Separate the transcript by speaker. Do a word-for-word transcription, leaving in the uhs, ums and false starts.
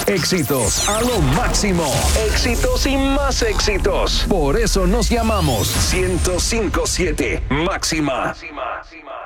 Speaker 1: Éxitos a lo máximo. Éxitos y más éxitos. Por eso nos llamamos ciento cinco punto siete Máxima.